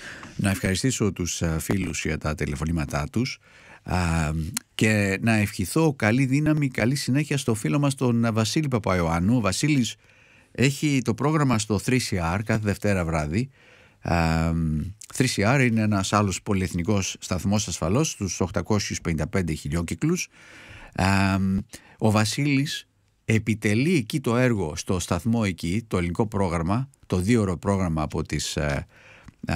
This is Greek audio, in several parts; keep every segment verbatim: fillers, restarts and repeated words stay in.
Να ευχαριστήσω τους φίλους για τα τηλεφωνήματά τους και να ευχηθώ καλή δύναμη, καλή συνέχεια στο φίλο μας τον Βασίλη Παπαϊωάννου. Ο Βασίλης έχει το πρόγραμμα στο θρι σι αρ κάθε Δευτέρα βράδυ. θρι σι αρ είναι ένας άλλος πολυεθνικός σταθμός ασφαλώς στους οκτακόσιους πενήντα πέντε χιλιόκυκλους. Ο Βασίλης επιτελεί εκεί το έργο στο σταθμό εκεί, το ελληνικό πρόγραμμα, το δύο ώρο πρόγραμμα από τις, ε, ε,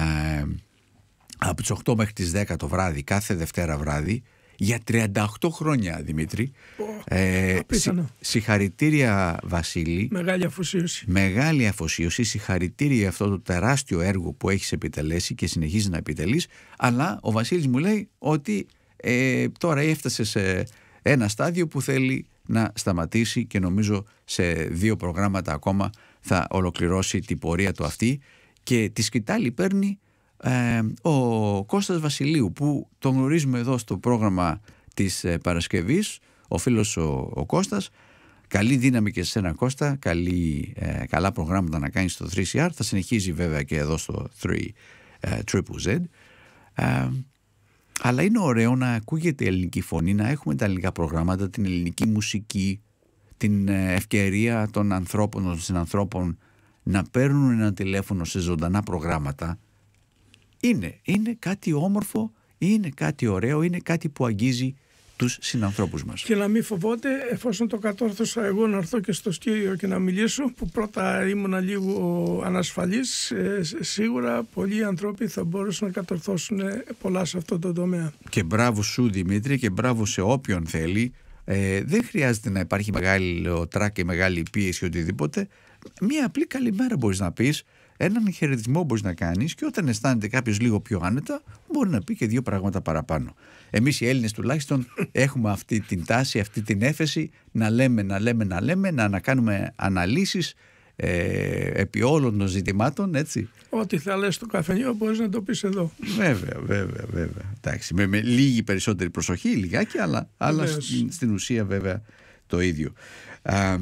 από τις οκτώ μέχρι τις δέκα το βράδυ, κάθε Δευτέρα βράδυ, για τριάντα οκτώ χρόνια, Δημήτρη. Oh, ε, συ, συγχαρητήρια, Βασίλη. Μεγάλη αφοσίωση. Μεγάλη αφοσίωση, συγχαρητήρια για αυτό το τεράστιο έργο που έχεις επιτελέσει και συνεχίζει να επιτελείς. Αλλά ο Βασίλης μου λέει ότι ε, τώρα έφτασε σε ένα στάδιο που θέλει να σταματήσει και νομίζω σε δύο προγράμματα ακόμα θα ολοκληρώσει την πορεία του αυτή, και τη σκητάλη παίρνει ε, ο Κώστας Βασιλείου, που τον γνωρίζουμε εδώ στο πρόγραμμα της ε, Παρασκευής, ο φίλος ο, ο Κώστας. Καλή δύναμη και σε σένα, Κώστα, καλή, ε, καλά προγράμματα να κάνει στο θρι σι αρ, θα συνεχίζει βέβαια και εδώ στο τρία τρίπλ ζετ. ε, Αλλά είναι ωραίο να ακούγεται η ελληνική φωνή, να έχουμε τα ελληνικά προγράμματα, την ελληνική μουσική, την ευκαιρία των ανθρώπων, των συνανθρώπων να παίρνουν ένα τηλέφωνο σε ζωντανά προγράμματα. Είναι, είναι κάτι όμορφο, είναι κάτι ωραίο, είναι κάτι που αγγίζει τους συνανθρώπους μας. Και να μην φοβάται, εφόσον το κατόρθωσα εγώ να έρθω και στο στήριο και να μιλήσω, που πρώτα ήμουνα λίγο ανασφαλής, ε, σίγουρα πολλοί άνθρωποι θα μπορούσαν να κατορθώσουν πολλά σε αυτό το τομέα. Και μπράβο σου, Δημήτρη, και μπράβο σε όποιον θέλει. Ε, δεν χρειάζεται να υπάρχει μεγάλη τράκ και μεγάλη πίεση οτιδήποτε. Μία απλή καλημέρα μπορείς να πεις, έναν χαιρετισμό μπορείς να κάνεις, και όταν αισθάνεται κάποιος λίγο πιο άνετα μπορεί να πει και δύο πράγματα παραπάνω. Εμείς οι Έλληνες τουλάχιστον έχουμε αυτή την τάση, αυτή την έφεση να λέμε, να λέμε, να λέμε, να ανακάνουμε αναλύσεις ε, επί όλων των ζητημάτων, έτσι. Ό,τι θα λες στο καφενείο μπορείς να το πεις εδώ. Βέβαια, βέβαια, βέβαια. Εντάξει, με, με λίγη περισσότερη προσοχή, λιγάκι, αλλά, αλλά στην, στην ουσία βέβαια το ίδιο. Α,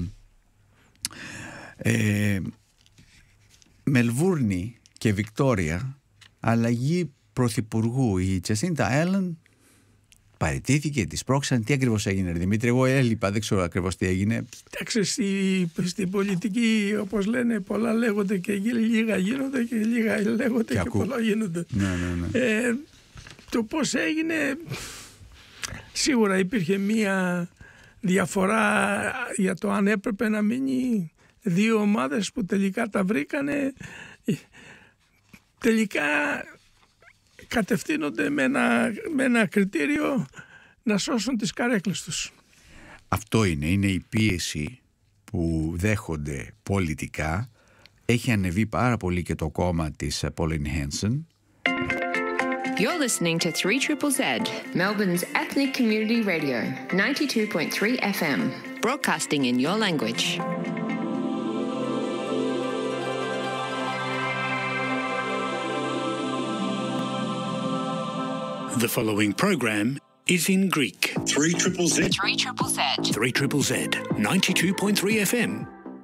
ε, Μελβούρνη και Βικτόρια, αλλαγή πρωθυπουργού. Η Τζασίντα Έλεν παραιτήθηκε, τη πρόξαν. Τι ακριβώς έγινε, Δημήτρη? Εγώ έλειπα, δεν ξέρω ακριβώς τι έγινε. Εντάξει, στη, στην πολιτική, όπως λένε, πολλά λέγονται και λίγα γίνονται, και λίγα λέγονται και, και πολλά γίνονται. Ναι, ναι, ναι. Ε, το πώς έγινε, σίγουρα υπήρχε μία διαφορά για το αν έπρεπε να μείνει. Δύο ομάδες που τελικά τα βρήκανε, τελικά κατευθύνονται με ένα, με ένα κριτήριο να σώσουν τις καρέκλες τους. Αυτό είναι, είναι η πίεση που δέχονται πολιτικά. Έχει ανεβεί πάρα πολύ και το κόμμα της Pauline Hanson. You're listening to three triple Z, Melbourne's ethnic community radio, ninety-two point three F M, broadcasting in your language. The following program is in Greek. three triple Z. three triple Z. three triple Z, ninety-two point three F M.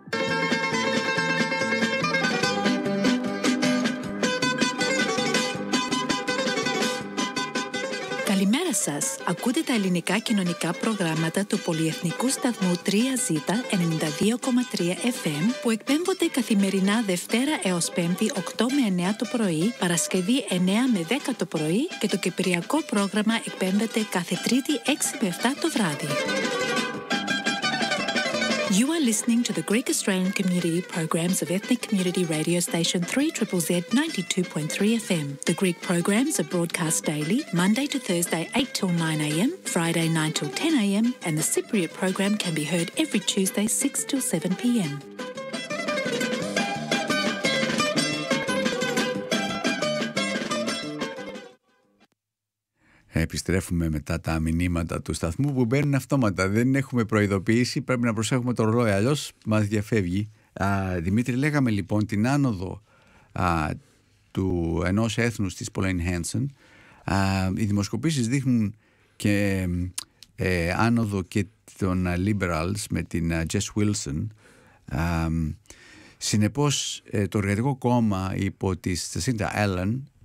Καλημέρα σας. Ακούτε τα ελληνικά κοινωνικά προγράμματα του πολυεθνικού σταθμού τρία ζετ ενενήντα δύο κόμμα τρία F M, που εκπέμπονται καθημερινά Δευτέρα έως Πέμπτη οκτώ με εννέα το πρωί, Παρασκευή εννέα με δέκα το πρωί, και το κυπριακό πρόγραμμα εκπέμπεται κάθε Τρίτη έξι με επτά το βράδυ. You are listening to the Greek Australian community programs of ethnic community radio station three triple Z ninety-two point three F M. The Greek programs are broadcast daily, Monday to Thursday eight till nine A M, Friday nine till ten A M, and the Cypriot program can be heard every Tuesday six till seven P M. Επιστρέφουμε μετά τα μηνύματα του σταθμού που μπαίνουν αυτόματα. Δεν έχουμε προειδοποιήσει, πρέπει να προσέχουμε το ρολόι, αλλιώς μας διαφεύγει. Α, Δημήτρη, λέγαμε λοιπόν την άνοδο α, του ενός έθνους της Pauline Hanson. Α, οι δημοσκοπήσεις δείχνουν και ε, άνοδο και των Liberals με την Jess Wilson. Α, συνεπώς ε, το Εργατικό Κόμμα υπό τη Jacinda Ardern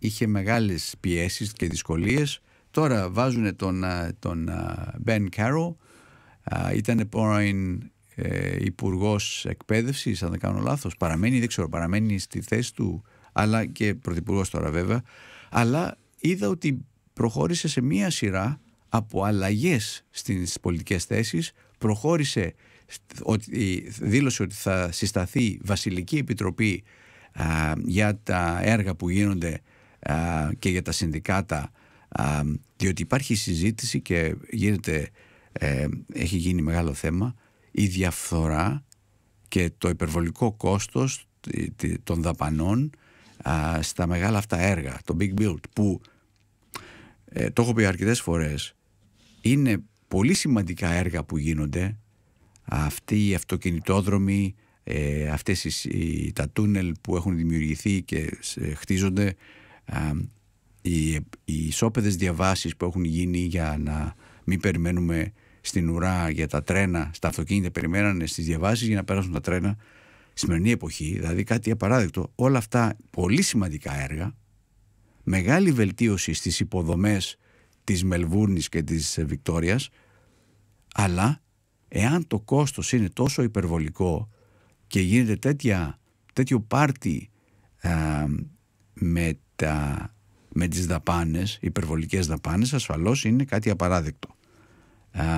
είχε μεγάλες πιέσεις και δυσκολίες. Τώρα βάζουν τον, τον Ben Carroll, ήταν πρώην ε, υπουργός εκπαίδευσης, αν δεν κάνω λάθος, παραμένει, δεν ξέρω, παραμένει στη θέση του, αλλά και πρωθυπουργός τώρα βέβαια, αλλά είδα ότι προχώρησε σε μία σειρά από αλλαγές στις πολιτικές θέσεις, προχώρησε, ότι, δήλωσε ότι θα συσταθεί Βασιλική Επιτροπή α, για τα έργα που γίνονται α, και για τα συνδικάτα, α, διότι υπάρχει συζήτηση και γίνεται, ε, έχει γίνει μεγάλο θέμα, η διαφθορά και το υπερβολικό κόστος των δαπανών α, στα μεγάλα αυτά έργα, το Big Build, που ε, το έχω πει αρκετές φορές, είναι πολύ σημαντικά έργα που γίνονται, αυτοί οι αυτοκινητόδρομοι, ε, αυτές οι, οι, τα τούνελ που έχουν δημιουργηθεί και ε, χτίζονται, α, οι, οι ισόπεδες διαβάσεις που έχουν γίνει για να μην περιμένουμε στην ουρά για τα τρένα, στα αυτοκίνητα περιμένανε στις διαβάσεις για να περάσουν τα τρένα, σημερινή εποχή, δηλαδή κάτι απαράδεκτο. Όλα αυτά πολύ σημαντικά έργα, μεγάλη βελτίωση στις υποδομές της Μελβούρνης και της Βικτόριας, αλλά εάν το κόστος είναι τόσο υπερβολικό και γίνεται τέτοια, τέτοιο πάρτι α, με, τα, με τις δαπάνες, υπερβολικές δαπάνες, ασφαλώς είναι κάτι απαράδεκτο. Α,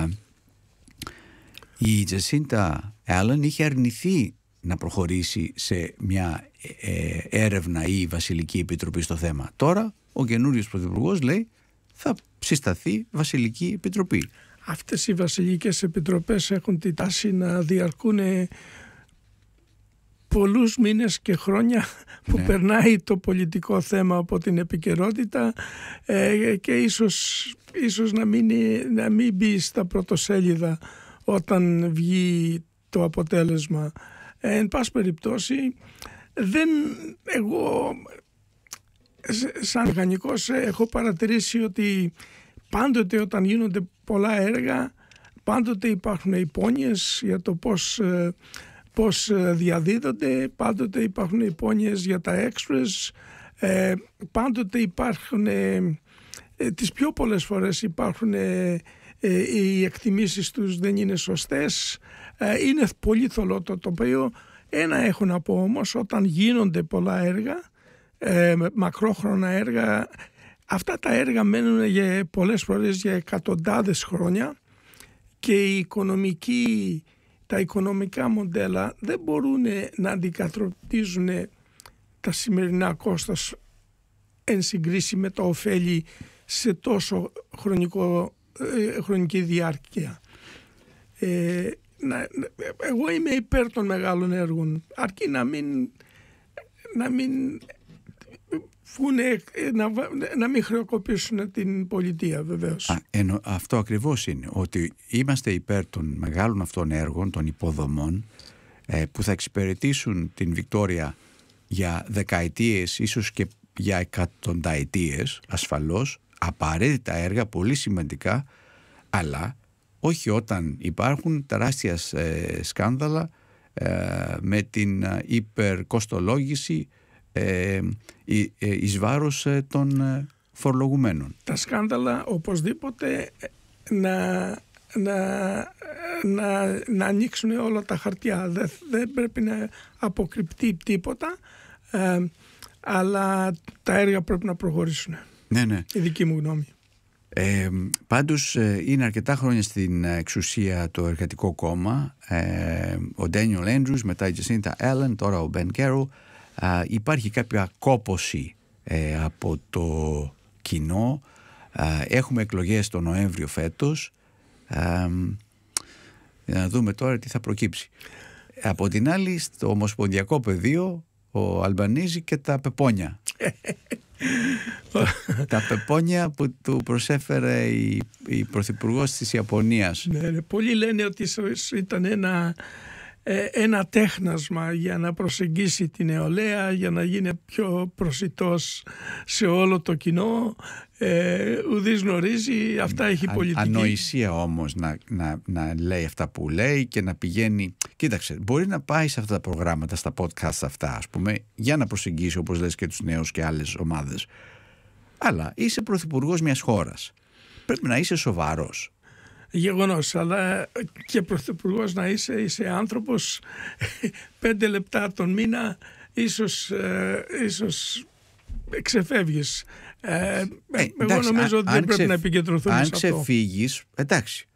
η Τζασίντα Άλεν είχε αρνηθεί να προχωρήσει σε μια ε, έρευνα ή Βασιλική Επιτροπή στο θέμα. Τώρα ο καινούριος πρωθυπουργός λέει θα συσταθεί Βασιλική Επιτροπή. Αυτές οι βασιλικές επιτροπές έχουν τη τάση να διαρκούν πολλούς μήνες και χρόνια που ναι. περνάει το πολιτικό θέμα από την επικαιρότητα ε, και ίσως, ίσως να, μην, να μην μπει στα πρωτοσέλιδα όταν βγει το αποτέλεσμα. Ε, εν πάση περιπτώσει, δεν, εγώ σαν μηχανικός έχω παρατηρήσει ότι πάντοτε όταν γίνονται πολλά έργα, πάντοτε υπάρχουν υπόνοιες για το πώς, πώς διαδίδονται, πάντοτε υπάρχουν υπόνοιες για τα extras, ε, πάντοτε υπάρχουν, ε, τις πιο πολλές φορές υπάρχουν ε, ε, οι εκτιμήσεις τους δεν είναι σωστές, ε, είναι πολύ θολό το τοπίο. Ένα έχω να πω όμως, όταν γίνονται πολλά έργα, ε, μακρόχρονα έργα, αυτά τα έργα μένουν για πολλές φορές για εκατοντάδες χρόνια και η οικονομική, τα οικονομικά μοντέλα δεν μπορούν να αντικατοπτρίζουν τα σημερινά κόστος εν συγκρίση με το ωφέλη σε τόσο χρονικό, χρονική διάρκεια. Ε, να, εγώ είμαι υπέρ των μεγάλων έργων, αρκεί να μην, να μην Φούνε, να, να μην χρεοκοπήσουν την πολιτεία βεβαίως. Α, εννο, αυτό ακριβώς είναι, ότι είμαστε υπέρ των μεγάλων αυτών έργων, των υποδομών ε, που θα εξυπηρετήσουν την Βικτόρια για δεκαετίες, ίσως και για εκατονταετίες, ασφαλώς, απαραίτητα έργα, πολύ σημαντικά, αλλά όχι όταν υπάρχουν τεράστια ε, σκάνδαλα ε, με την ε, υπερκοστολόγηση Ε, εις βάρος των φορολογουμένων. Τα σκάνδαλα οπωσδήποτε να, να, να, να ανοίξουν όλα τα χαρτιά. Δεν, δεν πρέπει να αποκρυπτεί τίποτα, ε, αλλά τα έργα πρέπει να προχωρήσουν. Ναι, ναι. Η δική μου γνώμη. Ε, πάντως είναι αρκετά χρόνια στην εξουσία το Εργατικό Κόμμα, ε, ο Ντάνιελ Έντρους, μετά η Τζασίντα Άλεν, τώρα ο Μπεν Κέρολ. Uh, υπάρχει κάποια κόπωση ε, από το κοινό. Uh, έχουμε εκλογές το Νοέμβριο φέτος. Uh, να δούμε τώρα τι θα προκύψει. Από την άλλη, στο Ομοσπονδιακό Πεδίο, ο Αλμπανίζη και τα πεπόνια. Τα πεπόνια που του προσέφερε η, η πρωθυπουργός της Ιαπωνίας. Ναι, ναι. Πολλοί λένε ότι ήταν ένα... ένα τέχνασμα για να προσεγγίσει την νεολαία, για να γίνει πιο προσιτός σε όλο το κοινό. Ε, ουδής γνωρίζει, αυτά έχει πολιτική. Ανοησία όμως να, να, να λέει αυτά που λέει και να πηγαίνει. Κοίταξε, μπορεί να πάει σε αυτά τα προγράμματα, στα podcast αυτά, ας πούμε, για να προσεγγίσει, όπως λες, και τους νέους και άλλες ομάδες. Αλλά είσαι πρωθυπουργός μιας χώρας. Πρέπει να είσαι σοβαρός. Γεγονός, αλλά και πρωθυπουργός να είσαι, είσαι άνθρωπος, πέντε λεπτά τον μήνα ίσως, ε, ίσως ξεφεύγεις. Ε, ε, εγώ εντάξει, νομίζω αν, ότι δεν πρέπει ξε, να επικεντρωθούμε αν σε αυτό. Αν ξεφύγεις, εντάξει,